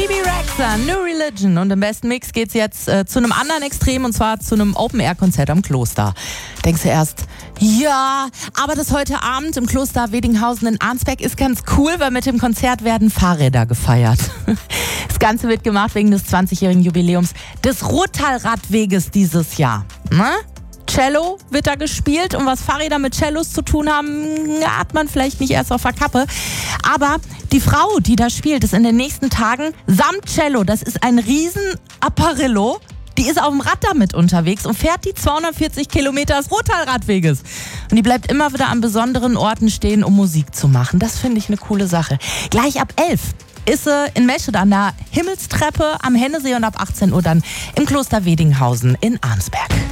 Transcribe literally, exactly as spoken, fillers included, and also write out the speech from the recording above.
Bibi Rexha, New Religion. Und im besten Mix geht's jetzt äh, zu einem anderen Extrem, und zwar zu einem Open-Air-Konzert am Kloster. Denkst du erst, ja, aber das heute Abend im Kloster Wedinghausen in Arnsberg ist ganz cool, weil mit dem Konzert werden Fahrräder gefeiert. Das Ganze wird gemacht wegen des zwanzigjährigen Jubiläums des Ruhrtal-Radweges dieses Jahr. Ne? Cello wird da gespielt, und was Fahrräder mit Cellos zu tun haben, hat man vielleicht nicht erst auf der Kappe. Aber die Frau, die da spielt, ist in den nächsten Tagen samt Cello, das ist ein riesen Apparillo, die ist auf dem Rad damit unterwegs und fährt die zweihundertvierzig Kilometer des Ruhrtal-Radweges. Und die bleibt immer wieder an besonderen Orten stehen, um Musik zu machen. Das finde ich eine coole Sache. Gleich ab elf ist sie in Meschede an der Himmelstreppe am Hennesee und ab achtzehn Uhr dann im Kloster Wedinghausen in Arnsberg.